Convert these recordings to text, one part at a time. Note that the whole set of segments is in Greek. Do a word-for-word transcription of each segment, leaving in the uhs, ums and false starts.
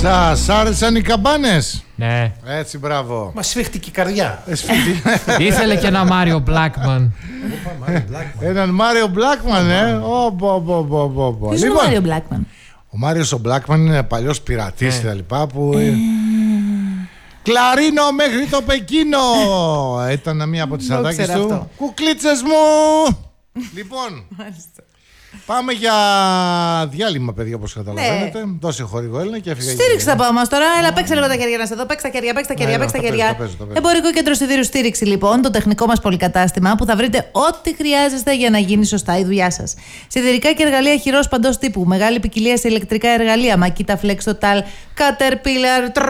Σας άρεσαν οι καμπάνες? Ναι. Έτσι, μπράβο. Μα σφίχτηκε η καρδιά. Ήθελε και ένα Μάριο Μπλάκμαν. Έναν Μάριο Μπλάκμαν, ε. Ποιος είναι ο Μάριο Μπλάκμαν? Ο Μάριος ο Μπλάκμαν είναι παλιός πειρατής και τα λοιπά που... Κλαρίνο μέχρι το Πεκίνο! Ήταν μία από τις αδάκες του. Κουκλίτσες μου! Λοιπόν, πάμε για διάλειμμα, παιδιά, όπως καταλαβαίνετε. Ναι. Δώσε χορηγό Έλληνα και έφυγα. Στήριξη θα πάω μας τώρα. Έλα, παίξε λίγο τα χέρια να σε δω. Παίξε τα χέρια, παίξε τα χέρια, παίξε τα χέρια. Εμπορικό κέντρο Σιδήρου Στήριξη, λοιπόν, το τεχνικό μας πολυκατάστημα που θα βρείτε ό,τι χρειάζεστε για να γίνει σωστά η δουλειά σας. Σιδηρικά και εργαλεία χειρός παντός τύπου. Μεγάλη ποικιλία σε ηλεκτρικά εργαλεία. Makita, Flex, Total, Caterpillar.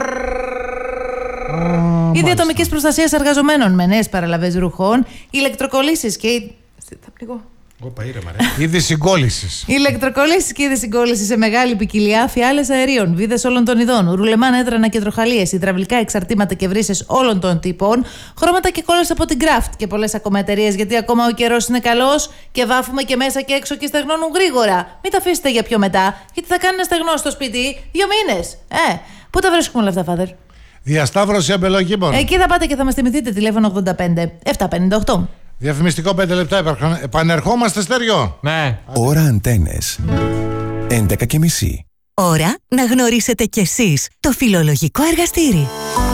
Ήδη ατομικής προστασίας εργαζομένων με νέες παραλαβές ρουχών, ηλεκτροκολλήσεις και. Θα πνιγώ. Είδη συγκόλλησης. Ηλεκτροκολλήσεις και είδη συγκόλλησης σε μεγάλη ποικιλία, φιάλες αερίων, βίδες όλων των ειδών, ρουλεμάν, έδρανα και τροχαλίες, υδραυλικά εξαρτήματα και βρύσες όλων των τύπων, χρώματα και κόλλες από την Craft και πολλές ακόμα εταιρείες, γιατί ακόμα ο καιρός είναι καλός και βάφουμε και μέσα και έξω και στεγνώνουν γρήγορα. Μην τα αφήσετε για πιο μετά, γιατί θα κάνει να στεγνώσει στο σπίτι δύο μήνες. Ε, πού τα βρίσκουμε όλα αυτά, Father? Διασταύρωση αμπελοκήπων. Εκεί θα πάτε και θα μας θυμηθείτε. Τηλέφωνο ογδόντα πέντε επτακόσια πενήντα οκτώ. Διαφημιστικό πέντε λεπτά. Επανερχόμαστε, Στέριο. Ναι. Ώρα Αντένες. έντεκα και μισή. Ώρα να γνωρίσετε κι εσείς το φιλολογικό εργαστήρι.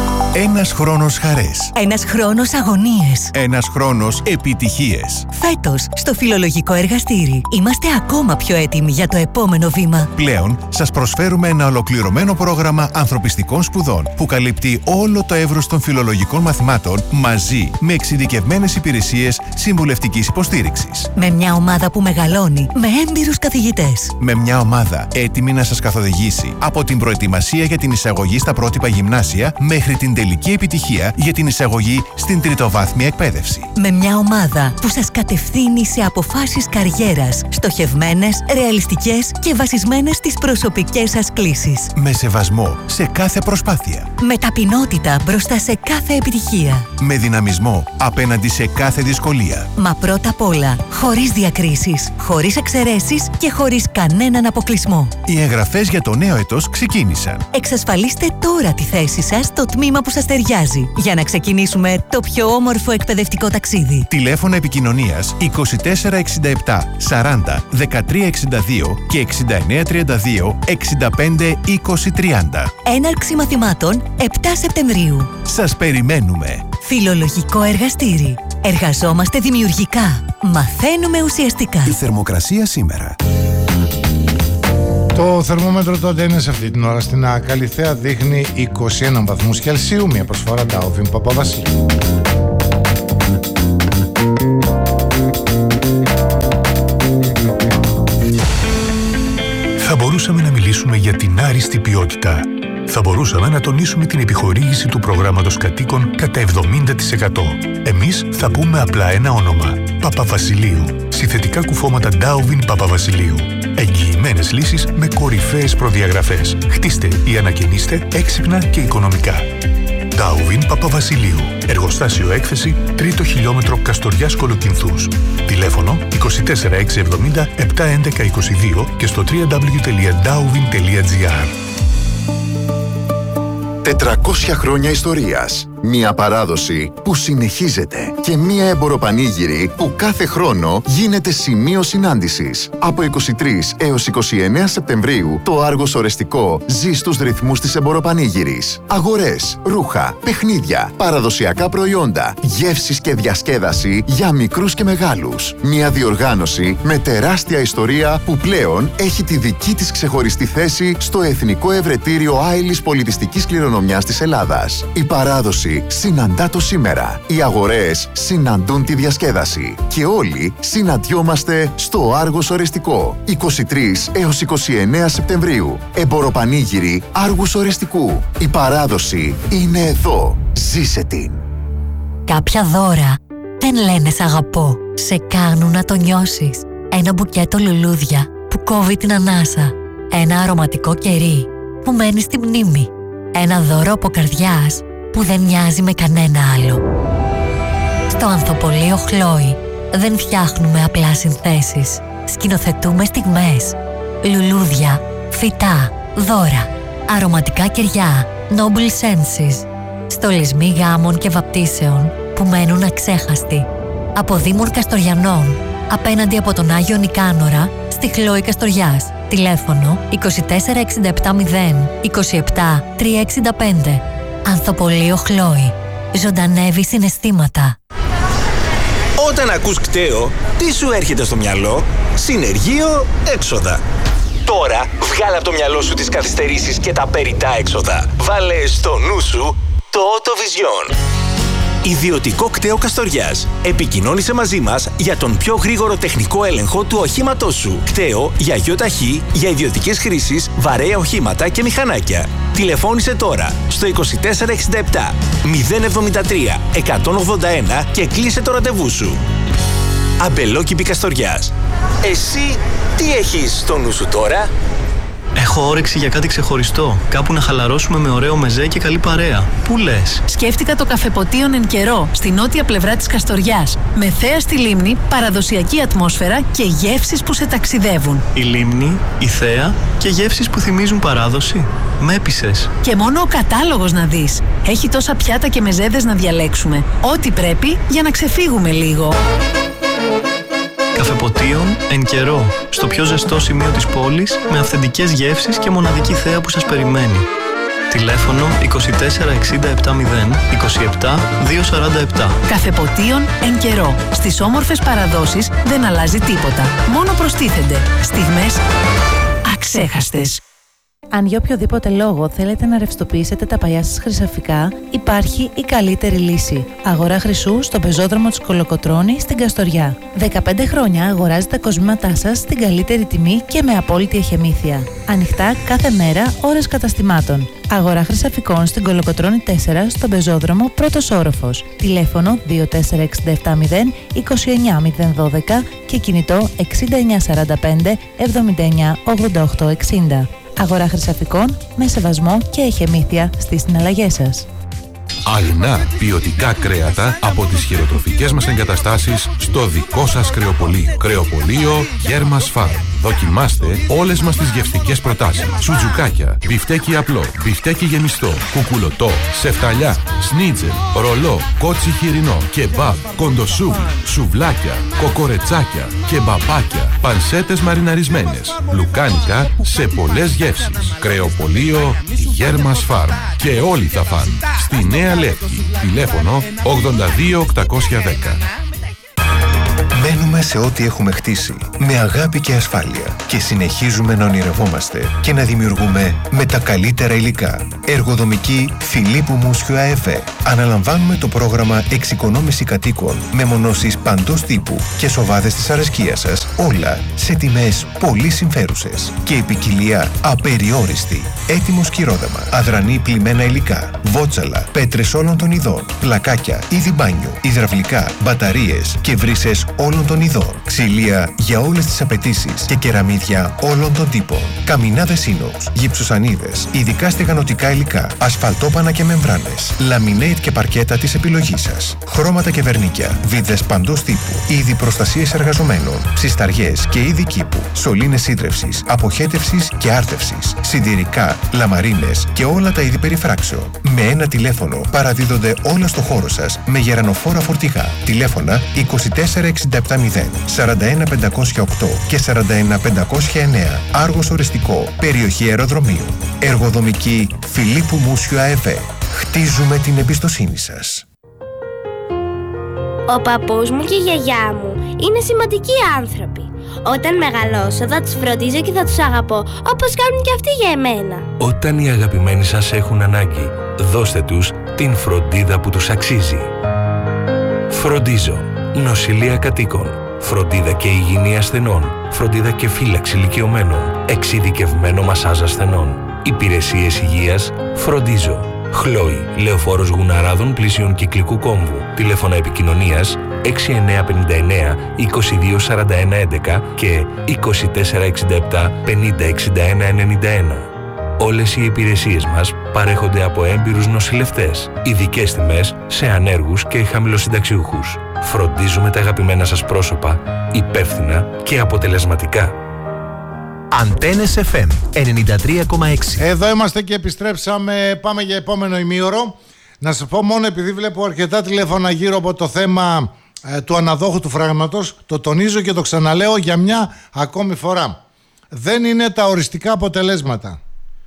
Ένας χρόνος χαρές. Ένας χρόνος αγωνίες. Ένας χρόνος επιτυχίες. Φέτος, στο φιλολογικό εργαστήρι, είμαστε ακόμα πιο έτοιμοι για το επόμενο βήμα. Πλέον, σας προσφέρουμε ένα ολοκληρωμένο πρόγραμμα ανθρωπιστικών σπουδών που καλύπτει όλο το εύρος των φιλολογικών μαθημάτων μαζί με εξειδικευμένες υπηρεσίες συμβουλευτικής υποστήριξης. Με μια ομάδα που μεγαλώνει με έμπειρους καθηγητές. Με μια ομάδα έτοιμη να σας καθοδηγήσει από την προετοιμασία για την εισαγωγή στα πρότυπα γυμνάσια μέχρι την τελική επιτυχία για την εισαγωγή στην τριτοβάθμια εκπαίδευση. Με μια ομάδα που σας κατευθύνει σε αποφάσεις καριέρας, στοχευμένες, ρεαλιστικές και βασισμένες στις προσωπικές σας κλίσεις. Με σεβασμό σε κάθε προσπάθεια. Με ταπεινότητα μπροστά σε κάθε επιτυχία. Με δυναμισμό απέναντι σε κάθε δυσκολία. Μα πρώτα απ' όλα, χωρίς διακρίσεις, χωρίς εξαιρέσεις και χωρίς κανέναν αποκλεισμό. Οι εγγραφές για το νέο έτος ξεκίνησαν. Εξασφαλίστε τώρα τη θέση σας στο τμήμα που σας ταιριάζει για να ξεκινήσουμε το πιο όμορφο εκπαιδευτικό ταξίδι. Τηλέφωνο επικοινωνίας είκοσι τέσσερα εξήντα επτά σαράντα δεκατρία εξήντα δύο και εξήντα εννέα τριάντα δύο εξήντα πέντε είκοσι τριάντα. Έναρξη μαθημάτων επτά Σεπτεμβρίου. Σας περιμένουμε. Φιλολογικό εργαστήρι. Εργαζόμαστε δημιουργικά. Μαθαίνουμε ουσιαστικά. Η θερμοκρασία σήμερα. Το θερμόμετρο του Αντένες αυτή την ώρα στην Καλιθέα δείχνει είκοσι ένα βαθμούς Κελσίου, μια προσφορά Ντάουβιν Παπαβασιλείου. Θα μπορούσαμε να μιλήσουμε για την άριστη ποιότητα. Θα μπορούσαμε να τονίσουμε την επιχορήγηση του προγράμματος κατοίκων κατά εβδομήντα τοις εκατό. Εμείς θα πούμε απλά ένα όνομα. Παπαβασιλείου. Συνθετικά κουφώματα Ντάουβιν Παπαβασιλείου. Εγγυημένες λύσεις με κορυφαίες προδιαγραφές. Χτίστε ή ανακαινίστε έξυπνα και οικονομικά. Ντάουβιν Παπαβασιλείου. Εργοστάσιο έκθεση, τρίτο χιλιόμετρο Καστοριάς Κολοκυνθούς. Τηλέφωνο είκοσι τέσσερα εξακόσια εβδομήντα επτακόσια έντεκα είκοσι δύο και στο double-u double-u double-u τελεία ντάουβιν τελεία τζι άρ. τετρακόσια χρόνια ιστορίας. Μία παράδοση που συνεχίζεται και μία εμποροπανήγυρη που κάθε χρόνο γίνεται σημείο συνάντησης. Από είκοσι τρεις έως είκοσι εννέα Σεπτεμβρίου το Άργος Ορεστικό ζει στους ρυθμούς της εμποροπανήγυρης. Αγορές, ρούχα, παιχνίδια, παραδοσιακά προϊόντα, γεύσεις και διασκέδαση για μικρούς και μεγάλους. Μία διοργάνωση με τεράστια ιστορία που πλέον έχει τη δική της ξεχωριστή θέση στο Εθνικό Ευρετήριο Άειλης Πολιτιστικής Κληρονομιάς της Ελλάδας. Η παράδοση συναντά το σήμερα. Οι αγορές συναντούν τη διασκέδαση. Και όλοι συναντιόμαστε στο Άργος Ορεστικό. είκοσι τρεις έως είκοσι εννέα Σεπτεμβρίου. Εμποροπανήγυρη Άργους Ορεστικού. Η παράδοση είναι εδώ. Ζήσε την. Κάποια δώρα δεν λένε σ' αγαπώ. Σε κάνουν να το νιώσεις. Ένα μπουκέτο λουλούδια που κόβει την ανάσα. Ένα αρωματικό κερί που μένει στη μνήμη. Ένα δώρο από καρδιάς που δεν μοιάζει με κανένα άλλο. Στο Ανθοπολείο Χλόη δεν φτιάχνουμε απλά συνθέσεις. Σκηνοθετούμε στιγμές, λουλούδια, φυτά, δώρα. Αρωματικά κεριά Noble Senses. Στολισμοί γάμων και βαπτίσεων που μένουν αξέχαστοι. Από Δήμων Καστοριανών, απέναντι από τον Άγιο Νικάνορα, στη Χλόη Καστοριάς. Τηλέφωνο είκοσι τέσσερα εξήντα επτά μηδέν είκοσι επτά τριακόσια εξήντα πέντε. Ανθοπολείο Χλόη. Ζωντανεύει συναισθήματα. Όταν ακούς κταίο, τι σου έρχεται στο μυαλό? Συνεργείο έξοδα. Τώρα βγάλε από το μυαλό σου τις καθυστερήσεις και τα περιττά έξοδα. Βάλε στο νου σου το Autovision. Ιδιωτικό κταίο Καστοριάς. Επικοινώνησε μαζί μας για τον πιο γρήγορο τεχνικό έλεγχο του οχήματός σου. Κταίο για γιοταχή, για ιδιωτικές χρήσεις, βαρέα οχήματα και μηχανάκια. Τηλεφώνησε τώρα στο είκοσι τέσσερα εξήντα επτά μηδέν εβδομήντα τρία εκατόν ογδόντα ένα και κλείσε το ραντεβού σου. Αμπελόκηπη Καστοριάς. Εσύ τι έχεις στο νου σου τώρα? Έχω όρεξη για κάτι ξεχωριστό. Κάπου να χαλαρώσουμε με ωραίο μεζέ και καλή παρέα. Πού λες? Σκέφτηκα το καφεποτίον Εν Καιρό, στη νότια πλευρά της Καστοριάς. Με θέα στη λίμνη, παραδοσιακή ατμόσφαιρα και γεύσεις που σε ταξιδεύουν. Η λίμνη, η θέα και γεύσεις που θυμίζουν παράδοση. Με έπεισες. Και μόνο ο κατάλογος να δεις. Έχει τόσα πιάτα και μεζέδες να διαλέξουμε. Ό,τι πρέπει για να ξεφύγουμε λίγο. Καφεποτίον Εν Καιρό, στο πιο ζεστό σημείο της πόλης, με αυθεντικές γεύσεις και μοναδική θέα που σας περιμένει. Τηλέφωνο είκοσι τέσσερα εξήντα επτά μηδέν είκοσι επτά διακόσια σαράντα επτά. Καφεποτίον Εν Καιρό. Στις όμορφες παραδόσεις δεν αλλάζει τίποτα. Μόνο προστίθενται στιγμές αξέχαστες. Αν για οποιοδήποτε λόγο θέλετε να ρευστοποιήσετε τα παλιά σας χρυσαφικά, υπάρχει η καλύτερη λύση. Αγορά χρυσού στον πεζόδρομο της Κολοκοτρώνη στην Καστοριά. δεκαπέντε χρόνια αγοράζετε τα κοσμήματά σας στην καλύτερη τιμή και με απόλυτη εχεμήθεια. Ανοιχτά κάθε μέρα, ώρες καταστημάτων. Αγορά χρυσαφικών στην Κολοκοτρώνη τέσσερα στον πεζόδρομο πρώτος όροφος. Τηλέφωνο δύο τέσσερα εξήντα επτά μηδέν είκοσι εννιά μηδέν δώδεκα και κινητό εξήντα εννιά σαράντα πέντε εβδομήντα εννιά ογδόντα οκτώ εξήντα. Αγορά χρυσαφικών με σεβασμό και εχεμήθεια στις συναλλαγές σας. Αγνά ποιοτικά κρέατα από τις χειροτροφικές μας εγκαταστάσεις στο δικό σας κρεοπωλείο. Κρεοπωλείο Γέρμας Φαρμ. Δοκιμάστε όλες μας τις γευστικές προτάσεις. Σουτζουκάκια, μπιφτέκι απλό, μπιφτέκι γεμιστό, κουκουλωτό, σεφταλιά, σνίτζελ, ρολό, κότσι χοιρινό, κεμπάμπ, κοντοσούβλι, σουβλάκια, κοκορετσάκια, κεμπαπάκια, πανσέτες μαριναρισμένες, λουκάνικα σε πολλές γεύσεις. Κρεοπωλείο Γέρμας Φαρμ. Και όλοι θα φαν. Στη Νέα Λεύκη. Τηλέφωνο ογδόντα δύο οκτακόσια δέκα. Μένουμε σε ό,τι έχουμε χτίσει, με αγάπη και ασφάλεια και συνεχίζουμε να ονειρευόμαστε και να δημιουργούμε με τα καλύτερα υλικά. Εργοδομική Φιλίππου Μούσιου ΑΕΒ. Αναλαμβάνουμε το πρόγραμμα εξοικονόμηση κατοίκων με μονώσεις παντός τύπου και σοβάδες της αρεσκίας σας, όλα σε τιμές πολύ συμφέρουσες και η ποικιλία απεριόριστη. Έτοιμο σκυρόδεμα, αδρανή πλημμένα υλικά, βότσαλα, πέτρες όλων των ειδών, πλακάκια, είδη μπάνιου, υδραυλικά, μπαταρίες και βρύσες όλων των ειδών, ξυλία για όλες τις απαιτήσεις και κεραμίδια όλων των τύπων, καμινάδες ίνοξ, γυψοσανίδες, ειδικά στεγανοτικά υλικά, ασφαλτόπανα και μεμβράνες, λαμινέιτ και παρκέτα της επιλογής σας, χρώματα και βερνίκια, βίδες παντός τύπου, είδη προστασίας εργαζομένων, ψισταριές και είδη κήπου, σωλήνες ίδρευσης, αποχέτευσης και άρτευσης, συντηρικά, λαμαρίνες και όλα τα είδη περιφράξεων. Με ένα τηλέφωνο παραδίδονται όλα στο χώρο σας με γερανοφόρα φορτηγά. Τηλέφωνα είκοσι τέσσερα εξήντα επτά μηδέν σαράντα ένα πεντακόσια οκτώ και σαράντα ένα πεντακόσια εννέα. Άργος οριστικό, περιοχή αεροδρομίου. Εργοδομική Φιλίππου Μούσιου ΑΕΒ. Χτίζουμε την εμπιστοσύνη σας. Ο παππούς μου και η γιαγιά μου είναι σημαντικοί άνθρωποι. Όταν μεγαλώσω θα τους φροντίζω και θα τους αγαπώ όπως κάνουν και αυτοί για εμένα. Όταν οι αγαπημένοι σας έχουν ανάγκη, δώστε τους την φροντίδα που τους αξίζει. Φροντίζω. Νοσηλεία κατοίκων. Φροντίδα και υγιεινή ασθενών. Φροντίδα και φύλαξη ηλικιωμένων. Εξειδικευμένο μασάζ ασθενών. Υπηρεσίες υγείας. Φροντίζω. Χλόη, Λεωφόρος Γουναράδων πλησίων Κυκλικού Κόμβου. Τηλέφωνα επικοινωνίας έξι εννιά πέντε εννέα είκοσι δύο σαράντα ένα έντεκα και είκοσι τέσσερα εξήντα επτά πενήντα εξήντα ένα ενενήντα ένα. Όλες οι υπηρεσίες μας παρέχονται από έμπειρους νοσηλευτές. Ειδικές τιμές σε ανέργους και χαμηλοσυνταξιούχους. Φροντίζουμε τα αγαπημένα σας πρόσωπα υπεύθυνα και αποτελεσματικά. Αντένες εφ εμ ενενήντα τρία κόμμα έξι. Εδώ είμαστε και επιστρέψαμε. Πάμε για επόμενο ημίωρο. Να σας πω μόνο, επειδή βλέπω αρκετά τηλέφωνα γύρω από το θέμα ε, του αναδόχου του φράγματος, το τονίζω και το ξαναλέω για μια ακόμη φορά. Δεν είναι τα οριστικά αποτελέσματα.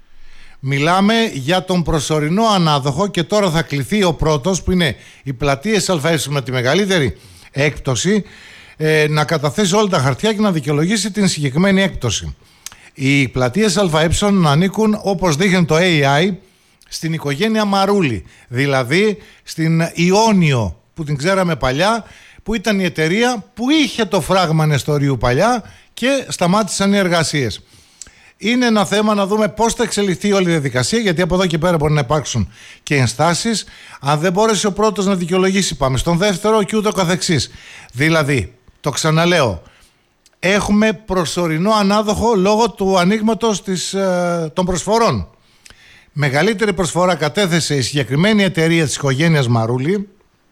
Μιλάμε για τον προσωρινό ανάδοχο και τώρα θα κληθεί ο πρώτος, που είναι οι πλατείες ΑΕ με τη μεγαλύτερη έκπτωση, ε, να καταθέσει όλα τα χαρτιά και να δικαιολογήσει την συγκεκριμένη έκπτωση. Οι πλατείες ΑΕ ανήκουν, όπως δείχνει το έι άι, στην οικογένεια Μαρούλη, δηλαδή στην Ιόνιο που την ξέραμε παλιά, που ήταν η εταιρεία που είχε το φράγμα Νεστορίου παλιά και σταμάτησαν οι εργασίες. Είναι ένα θέμα να δούμε πώς θα εξελιχθεί όλη η διαδικασία, γιατί από εδώ και πέρα μπορεί να υπάρξουν και ενστάσεις. Αν δεν μπόρεσε ο πρώτος να δικαιολογήσει, πάμε στον δεύτερο και ούτω καθεξής. Δηλαδή, το ξαναλέω, έχουμε προσωρινό ανάδοχο λόγω του ανοίγματος της, ε, των προσφορών. Μεγαλύτερη προσφορά κατέθεσε η συγκεκριμένη εταιρεία της οικογένειας Μαρούλη.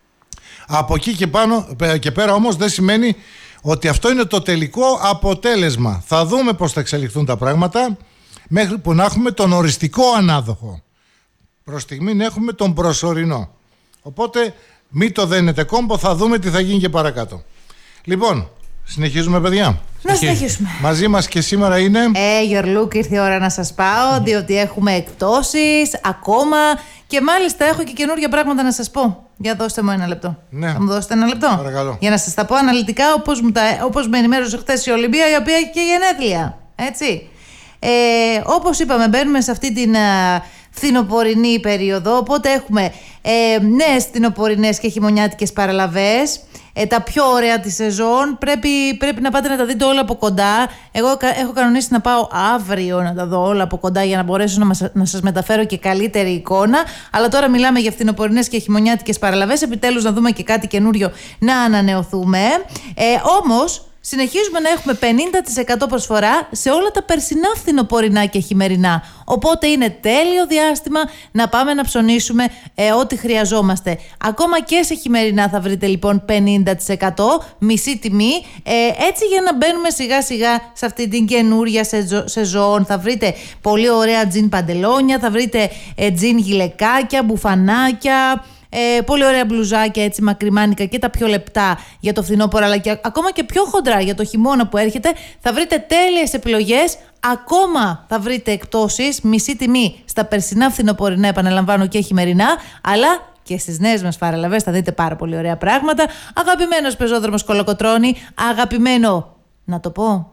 Από εκεί και, πάνω, και πέρα όμως δεν σημαίνει ότι αυτό είναι το τελικό αποτέλεσμα. Θα δούμε πώς θα εξελιχθούν τα πράγματα μέχρι που να έχουμε τον οριστικό ανάδοχο. Προς στιγμήν έχουμε τον προσωρινό. Οπότε μην το δένετε κόμπο, θα δούμε τι θα γίνει και παρακάτω. Λοιπόν, συνεχίζουμε παιδιά. Να συνεχίσουμε. Μαζί μας και σήμερα είναι... Ε, Γιορλούκ, ήρθε η ώρα να σας πάω, mm. διότι έχουμε εκπτώσεις ακόμα και μάλιστα έχω και καινούργια πράγματα να σας πω. Για δώστε μου ένα λεπτό. Ναι. Θα μου δώσετε ένα λεπτό. Παρακαλώ. Για να σας τα πω αναλυτικά, όπως, μου τα, όπως με ενημέρωσε χθες η Ολυμπία, η οποία έχει και γενέθλια. Έτσι. Ε, όπως είπαμε, μπαίνουμε σε αυτή την α, φθινοπορεινή περίοδο, οπότε έχουμε ε, νέες φθινοπορεινές και χειμωνιάτικες παραλαβές. Ε, τα πιο ωραία τη σεζόν. Πρέπει, πρέπει να πάτε να τα δείτε όλα από κοντά. Εγώ έχω κανονίσει να πάω αύριο να τα δω όλα από κοντά για να μπορέσω να, μας, να σας μεταφέρω και καλύτερη εικόνα. Αλλά τώρα μιλάμε για φθινοπορεινές και χειμωνιάτικες παραλαβές. Επιτέλους να δούμε και κάτι καινούριο να ανανεωθούμε. Ε, όμως συνεχίζουμε να έχουμε πενήντα τοις εκατό προσφορά σε όλα τα περσινά φθινοπορεινά και χειμερινά. Οπότε είναι τέλειο διάστημα να πάμε να ψωνίσουμε ε, ό,τι χρειαζόμαστε. Ακόμα και σε χειμερινά θα βρείτε λοιπόν πενήντα τοις εκατό, μισή τιμή. Ε, έτσι για να μπαίνουμε σιγά σιγά σε αυτή την καινούρια σεζόν. Θα βρείτε πολύ ωραία τζιν παντελόνια, θα βρείτε ε, τζιν γυλαικάκια, μπουφανάκια. Ε, πολύ ωραία μπλουζάκια έτσι μακριμάνικα και τα πιο λεπτά για το φθινόπωρο, αλλά και ακόμα και πιο χοντρά για το χειμώνα που έρχεται. Θα βρείτε τέλειες επιλογές. Ακόμα θα βρείτε εκπτώσεις, μισή τιμή στα περσινά φθινοπορεινά, επαναλαμβάνω, και χειμερινά, αλλά και στις νέες μας παραλαβές θα δείτε πάρα πολύ ωραία πράγματα. Αγαπημένος πεζόδρομος Κολοκοτρώνη, αγαπημένο, να το πω,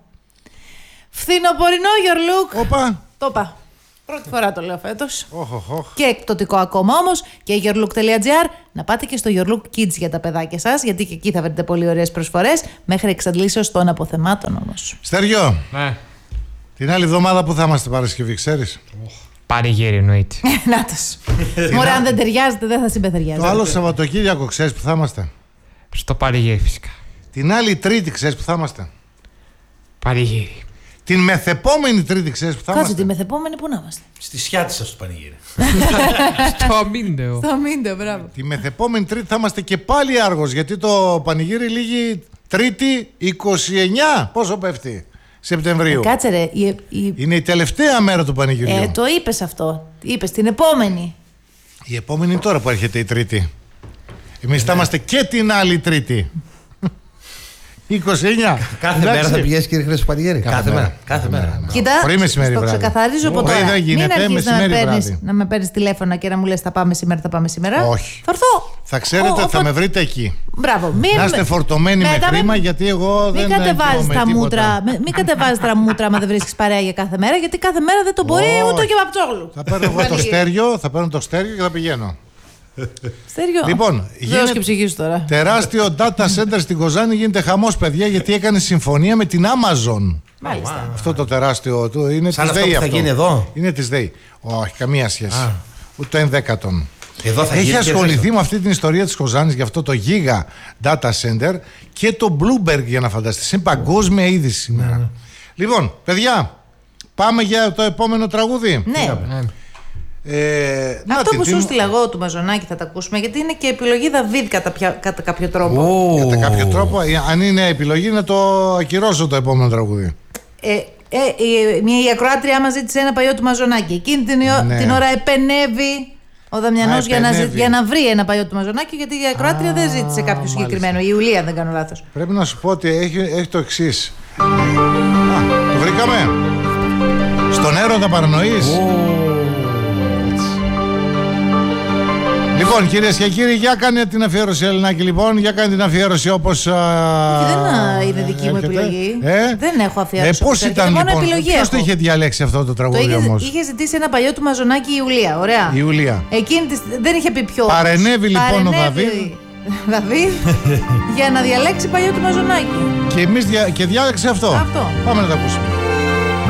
φθινοπορεινό Your Look. Όπα. Το είπα. Πρώτη φορά το λέω φέτος. Oh, oh, oh. Και εκπτωτικό ακόμα όμως. Και yourlook τελεία τζι άρ. Να πάτε και στο Your Look Kids για τα παιδάκια σας, γιατί και εκεί θα βρείτε πολύ ωραίες προσφορές. Μέχρι εξαντλήσεως των αποθεμάτων όμως. Στέργιο. Ναι. Την άλλη εβδομάδα που θα είμαστε Παρασκευή, ξέρεις? Παρηγύρι εννοείται. Νάτος. Μωρέ, αν δεν ταιριάζετε, δεν θα συμπεθεριάζετε. Το άλλο Σαββατοκύριακο ξέρεις που θα είμαστε? Στο Παρηγύρι φυσικά. Την άλλη Τρίτη ξέρεις που θα είμαστε? Παρηγύρι. Την μεθεπόμενη Τρίτη ξέρεις που θα Κάτσε, είμαστε? τη μεθεπόμενη που να είμαστε? Στη Σιάτισσα στο Πανηγύρι. Στο Αμίντεο. Στο Αμίντεο, μπράβο. Τη μεθεπόμενη Τρίτη θα είμαστε και πάλι Άργος, γιατί το πανηγύρι λήγει Τρίτη είκοσι εννιά. Πόσο πέφτει? Σεπτεμβρίου. Ε, κάτσε ρε. Η, η... Είναι η τελευταία μέρα του πανηγυριού. Ε, το είπες αυτό. Είπες την επόμενη. Η επόμενη είναι τώρα που έρχεται η Τρίτη. Εμείς θα είμαστε και την άλλη Τρίτη. είκοσι εννιά. Κάθε Εντάξει. μέρα θα πηγαίνεις, κύριε Χρήστο, Πανηγύρι. Κάθε, κάθε μέρα. μέρα. Κάθε μέρα. μέρα. Κοίτα, πρωί, μεσημέρι, στο βράδυ. ξεκαθαρίζω από τώρα. Δεν γίνεται, μην αρχίσεις να, με παίρνεις, να με παίρνεις τηλέφωνα και να μου λες θα πάμε σήμερα, θα πάμε σήμερα. Όχι. Θα έρθω. Θα ξέρετε, ο, θα ο, με βρείτε εκεί. Μπράβο. Μην, να είστε φορτωμένοι με, με χρήμα, με, γιατί εγώ μην δεν κατεβάζεις τα μούτρα. Μην κατεβάζεις τα μούτρα άμα δεν βρίσκεις παρέα για κάθε μέρα, γιατί κάθε μέρα δεν το μπορεί ούτε και παπτσόγλου. Θα παίρνω εγώ το στέριο, θα παίρνω το στέριο και θα πηγαίνω. Στέριο. Λοιπόν, γίνεται τώρα. Τεράστιο data center στην Κοζάνη, γίνεται χαμός, παιδιά, γιατί έκανε συμφωνία με την Amazon. Μάλιστα. Αυτό το τεράστιο του είναι σαν της αυτό ΔΕΗ. Που θα γίνει εδώ. Είναι της ΔΕΗ. Όχι, καμία σχέση. Α. Ούτε το ενδέκατον. Εδώ θα Έχει γίνει ασχοληθεί με αυτή την ιστορία της Κοζάνης για αυτό το Giga Data Center και το Bloomberg, για να φανταστείς. Είναι παγκόσμια είδηση σήμερα. Mm. Λοιπόν, παιδιά, πάμε για το επόμενο τραγούδι. Ναι. Ε, Αυτό να, που τι, σου στείλα εγώ του Μαζονάκη θα τα ακούσουμε, γιατί είναι και επιλογή Δαβίδ κατά, πια, κατά κάποιο τρόπο. Oh. Κατά κάποιο τρόπο, αν είναι επιλογή, να το ακυρώσω το επόμενο τραγούδι. Ε, Ε, η, μια, η ακροάτριά μας ζήτησε ένα παλιό του Μαζονάκη. Εκείνη την, ναι. την ώρα επενεύει ο Δαμιανός για, να, για να βρει ένα παλιό του Μαζονάκη, γιατί η ακροάτρια δεν ζήτησε κάποιο μάλιστα. συγκεκριμένο. Η Ιουλία, αν δεν κάνω λάθος. Πρέπει να σου πω ότι έχει, έχει το εξής. Α, το βρήκαμε. Στον έρωτα παρανοείς. Oh. Λοιπόν, κυρίες και κύριοι, για κάνε την αφιέρωση, Ελληνάκη, λοιπόν. Για κάνε την αφιέρωση όπως. Δεν είναι δική μου επιλογή. Ε? Δεν έχω αφιέρωση. Ε, πώς ήταν, μόνο λοιπόν, επιλογή. Ποιος το είχε διαλέξει αυτό το τραγούδι όμως? Είχε ζητήσει ένα παλιό του Μαζονάκη η Ιουλία. Ωραία. Η Ιουλία. Εκείνη της, δεν είχε πει ποιο. Παρενέβη λοιπόν Παρενέβη. ο Δαβίδ. Δαβίδ για να διαλέξει παλιό του Μαζονάκη. Και εμείς δια... και διάλεξε αυτό. αυτό. Πάμε να τα ακούσουμε.